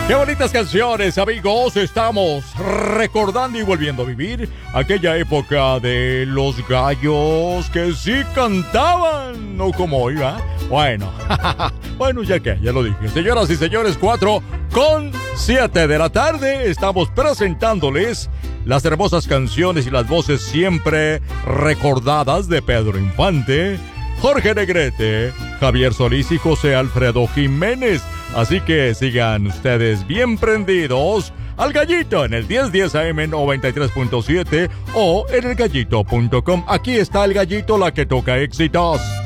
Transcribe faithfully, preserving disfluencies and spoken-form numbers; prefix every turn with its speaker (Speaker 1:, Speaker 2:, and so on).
Speaker 1: Qué bonitas canciones, amigos. Estamos recordando y volviendo a vivir aquella época de los gallos que sí cantaban, no como hoy, ¿va? Bueno, bueno, ya que, ya lo dije. Señoras y señores, cuatro con siete de la tarde, estamos presentándoles las hermosas canciones y las voces siempre recordadas de Pedro Infante, Jorge Negrete, Javier Solís y José Alfredo Jiménez. Así que sigan ustedes bien prendidos al Gallito en el diez diez A M noventa y tres punto siete o en el gallito punto com. Aquí está el Gallito, la que toca éxitos.